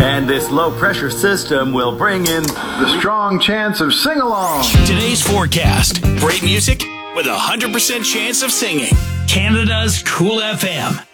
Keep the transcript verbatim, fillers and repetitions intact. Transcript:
And this low-pressure system will bring in the strong chance of sing-along. Today's forecast. Great music with a one hundred percent chance of singing. Canada's Cool F M.